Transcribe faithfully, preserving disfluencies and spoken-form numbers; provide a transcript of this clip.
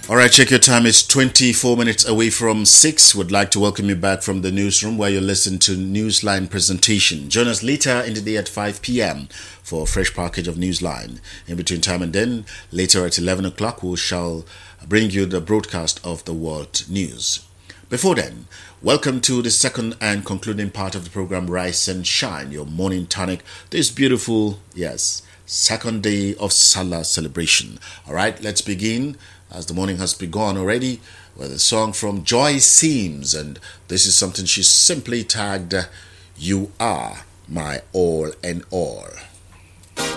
All right, check your time. It's twenty-four minutes away from six. Would like to welcome you back from the newsroom where you listen to Newsline presentation. Join us later in the day at five p.m. for a fresh package of Newsline. In between time and then, later at eleven o'clock, we shall bring you the broadcast of the world news. Before then, welcome to the second and concluding part of the program, Rise and Shine, your morning tonic. This beautiful, yes, second day of Salah celebration. All right, let's begin, as the morning has begun already, with a song from Joy Seams. And this is something she simply tagged, "You Are My All and All."